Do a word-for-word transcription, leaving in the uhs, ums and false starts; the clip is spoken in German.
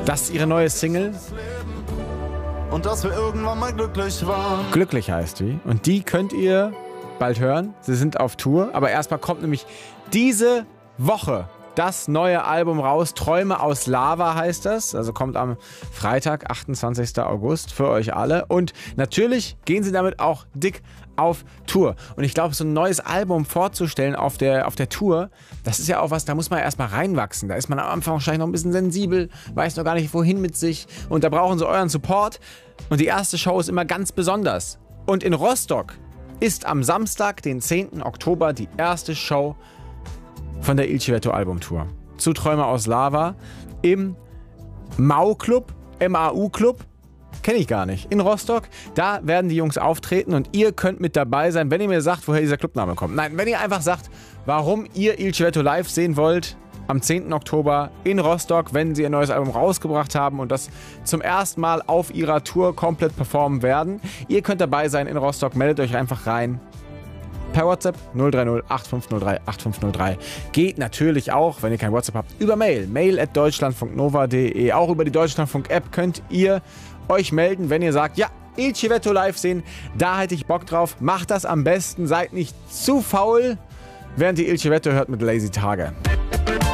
Das ist ihre neue Single. Und dass wir irgendwann mal glücklich waren. Glücklich heißt die. Und die könnt ihr bald hören. Sie sind auf Tour. Aber erstmal kommt nämlich diese Woche das neue Album raus. Träume aus Lava heißt das. Also kommt am Freitag, achtundzwanzigsten August für euch alle. Und natürlich gehen sie damit auch dick auf Tour. Und ich glaube, so ein neues Album vorzustellen auf der, auf der Tour, das ist ja auch was, da muss man erstmal reinwachsen. Da ist man am Anfang wahrscheinlich noch ein bisschen sensibel, weiß noch gar nicht, wohin mit sich. Und da brauchen sie euren Support. Und die erste Show ist immer ganz besonders. Und in Rostock ist am Samstag, den zehnten Oktober, die erste Show von der Il Civetto Albumtour. Zu Träume aus Lava im Mau-Club, M A U-Club. Kenne ich gar nicht. In Rostock, da werden die Jungs auftreten und ihr könnt mit dabei sein, wenn ihr mir sagt, woher dieser Clubname kommt. Nein, wenn ihr einfach sagt, warum ihr Il Civetto live sehen wollt, am zehnten Oktober in Rostock, wenn sie ihr neues Album rausgebracht haben und das zum ersten Mal auf ihrer Tour komplett performen werden. Ihr könnt dabei sein in Rostock, meldet euch einfach rein. Per WhatsApp null drei null acht fünf null drei acht fünf null drei. Geht natürlich auch, wenn ihr kein WhatsApp habt, über Mail. Mail at deutschlandfunknova punkt de. Auch über die Deutschlandfunk-App könnt ihr euch melden, wenn ihr sagt, ja, Il Civetto live sehen, da hätte ich Bock drauf. Macht das am besten, seid nicht zu faul, während ihr Il Civetto hört mit Lazy Tage.